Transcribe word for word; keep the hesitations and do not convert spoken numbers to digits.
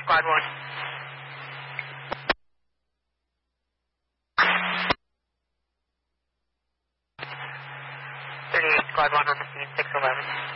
Squad one. thirty-eight, Squad one on the scene, six eleven.